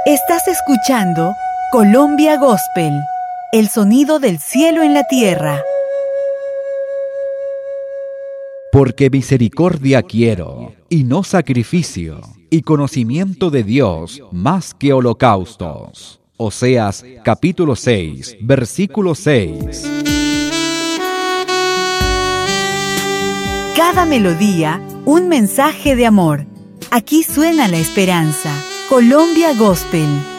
Estás escuchando Colombia Gospel, el sonido del cielo en la tierra. Porque misericordia quiero, y no sacrificio, y conocimiento de Dios más que holocaustos. Oseas capítulo 6, versículo 6. Cada melodía, un mensaje de amor. Aquí suena la esperanza. Colombia Gospel.